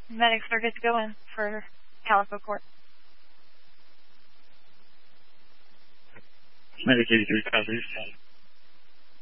Medics are good to go in for Calico Court. Medic 83 copies.